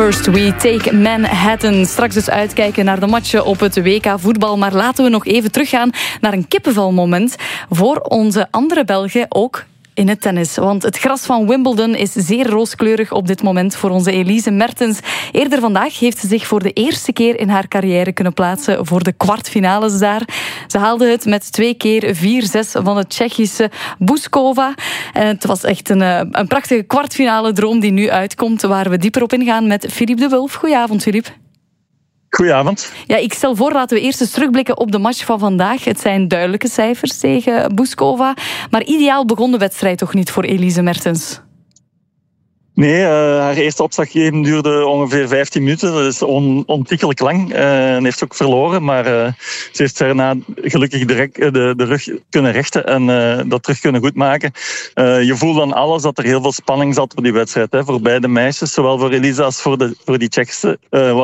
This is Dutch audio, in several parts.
First we take Manhattan. Straks dus uitkijken naar de matchen op het WK voetbal. Maar laten we nog even teruggaan naar een kippenvelmoment voor onze andere Belgen ook in het tennis. Want het gras van Wimbledon is zeer rooskleurig op dit moment voor onze Elise Mertens. Eerder vandaag heeft ze zich voor de eerste keer in haar carrière kunnen plaatsen voor de kwartfinales daar. Ze haalde het met 2 keer 4-6 van de Tsjechische Bouzkova. En het was echt een prachtige kwartfinale droom die nu uitkomt, waar we dieper op ingaan met Philippe de Wulf. Goedenavond, Philippe. Goedenavond. Ja, ik stel voor, laten we eerst eens terugblikken op de match van vandaag. Het zijn duidelijke cijfers tegen Bouzkova. Maar ideaal begon de wedstrijd toch niet voor Elise Mertens? Nee, haar eerste opslaggeven duurde ongeveer 15 minuten. Dat is ontiegelijk lang. En heeft ook verloren. Maar ze heeft daarna gelukkig de rug kunnen rechten en dat terug kunnen goedmaken. Je voelt aan alles dat er heel veel spanning zat voor die wedstrijd. Hè, voor beide meisjes, zowel voor Elisa als voor die Tsjechische.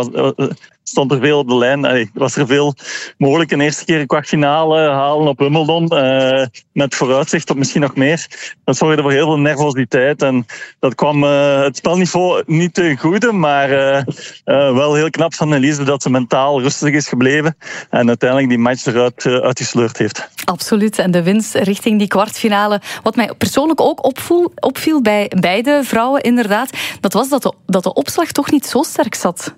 Stond er veel op de lijn. Was er veel mogelijk een eerste keer een kwartfinale halen op Wimbledon. Met vooruitzicht op misschien nog meer. Dat zorgde voor heel veel nervositeit. En dat kwam het spelniveau niet ten goede. Maar wel heel knap van Elise dat ze mentaal rustig is gebleven. En uiteindelijk die match eruit uitgesleurd heeft. Absoluut. En de winst richting die kwartfinale. Wat mij persoonlijk ook opviel bij beide vrouwen inderdaad. Dat was dat de opslag toch niet zo sterk zat.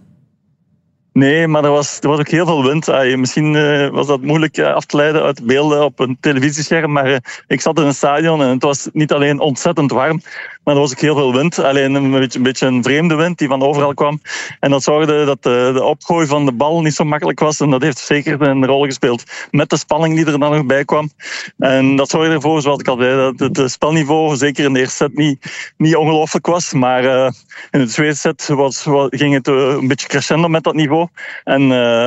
Nee, maar er was ook heel veel wind. Misschien was dat moeilijk af te leiden uit beelden op een televisiescherm. Maar ik zat in een stadion en het was niet alleen ontzettend warm, maar er was ook heel veel wind. Alleen een beetje een vreemde wind die van overal kwam. En dat zorgde dat de opgooi van de bal niet zo makkelijk was. En dat heeft zeker een rol gespeeld met de spanning die er dan nog bij kwam. En dat zorgde ervoor, zoals ik al zei, dat het spelniveau zeker in de eerste set niet ongelooflijk was. Maar in de tweede set ging het een beetje crescendo met dat niveau. En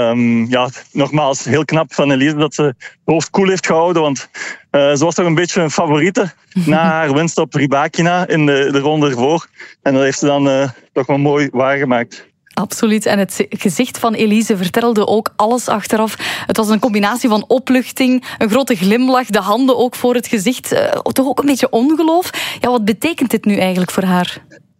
nogmaals, heel knap van Elise dat ze het hoofd koel heeft gehouden. Want ze was toch een beetje een favoriete na haar winst op Rybakina in de ronde ervoor. En dat heeft ze dan toch wel mooi waargemaakt. Absoluut. En het gezicht van Elise vertelde ook alles achteraf. Het was een combinatie van opluchting, een grote glimlach, de handen ook voor het gezicht. Toch ook een beetje ongeloof. Ja, wat betekent dit nu eigenlijk voor haar?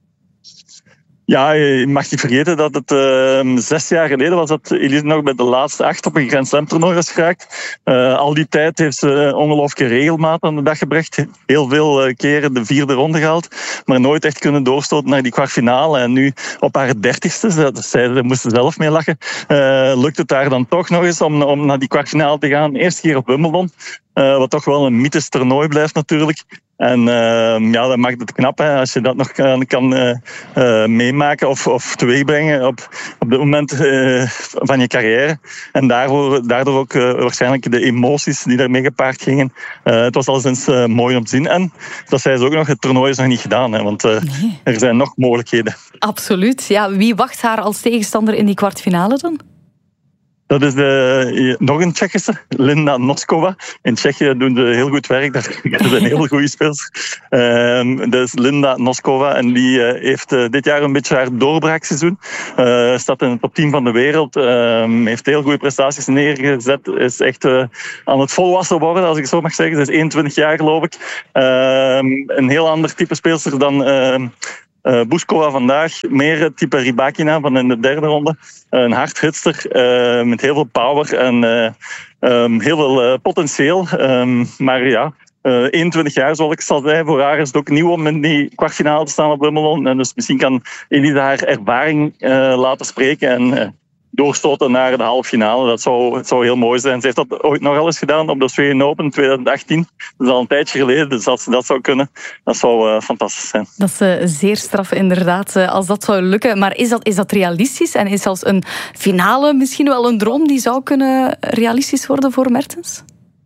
Ja, je mag niet vergeten dat het 6 jaar geleden was dat Elise nog bij de laatste 8 op een Grand Slam toernooi was geraakt. Al die tijd heeft ze ongelooflijke regelmaat aan de dag gebracht. Heel veel keren de 4e ronde gehaald, maar nooit echt kunnen doorstoten naar die kwartfinale. En nu op haar 30ste, ze moesten zelf mee lachen, lukt het haar dan toch nog eens om naar die kwartfinale te gaan. Eerste keer op Wimbledon, wat toch wel een mythisch toernooi blijft natuurlijk. En dat maakt het knap, hè, als je dat nog kan meemaken of teweegbrengen op dit moment van je carrière. En daardoor ook waarschijnlijk de emoties die daarmee gepaard gingen. Het was alleszins mooi om te zien. En dat zei ze ook nog, het toernooi is nog niet gedaan, hè, want er zijn nog mogelijkheden. Absoluut. Ja, wie wacht haar als tegenstander in die kwartfinale dan? Dat is nog een Tsjechische, Linda Noskova. In Tsjechië doen ze heel goed werk. Daar zijn heel goede spelers. Dat is Linda Noskova en die heeft dit jaar een beetje haar doorbraakseizoen. Staat in de top 10 van de wereld. Heeft heel goede prestaties neergezet. Is echt aan het volwassen worden, als ik zo mag zeggen. Ze is 21 jaar, geloof ik. Een heel ander type speelster dan Bouzkova vandaag. Meer het type Rybakina van in de 3e ronde. Een hardhitster met heel veel power en heel veel potentieel. Maar ja, 21 jaar, zoals ik al zei, voor haar is het ook nieuw om in die kwartfinale te staan op Wimbledon. En dus misschien kan Elise haar ervaring laten spreken en doorstoten naar de halve finale. Dat zou heel mooi zijn. Ze heeft dat ooit nog al eens gedaan op de Australian Open in 2018. Dat is al een tijdje geleden, dus als ze dat zou kunnen, dat zou fantastisch zijn. Dat is zeer straf inderdaad, als dat zou lukken. Maar is dat realistisch? En is zelfs een finale misschien wel een droom die zou kunnen realistisch worden voor Mertens?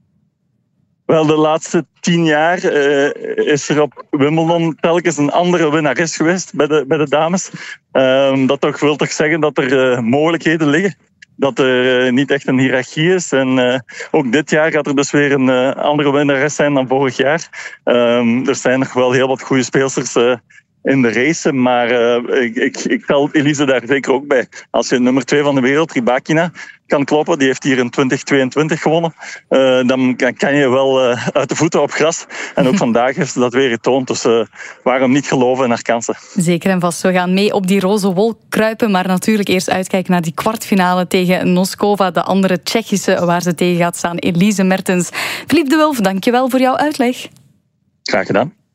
Wel, de laatste 10 jaar is er op Wimbledon telkens een andere winnares geweest bij de dames. Dat wil toch zeggen dat er mogelijkheden liggen. Dat er niet echt een hiërarchie is. En ook dit jaar gaat er dus weer een andere winnares zijn dan vorig jaar. Er zijn nog wel heel wat goede speelsters in de race. Maar ik tel Elise daar zeker ook bij. Als je nummer 2 van de wereld, Rybakina, kan kloppen, die heeft hier in 2022 gewonnen, dan kan je wel uit de voeten op gras. En ook vandaag heeft ze dat weer getoond. Dus waarom niet geloven in haar kansen? Zeker en vast. We gaan mee op die roze wolk kruipen, maar natuurlijk eerst uitkijken naar die kwartfinale tegen Noskova, de andere Tsjechische waar ze tegen gaat staan, Elise Mertens. Philippe de Wulf, dankjewel voor jouw uitleg. Graag gedaan.